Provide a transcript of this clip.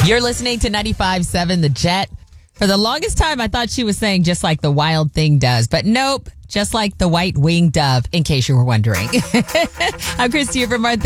You're listening to 95.7 The Jet. For the longest time, I thought she was saying just like the wild thing does, but nope, just like the white-winged dove, in case you were wondering. I'm Christy from Martha.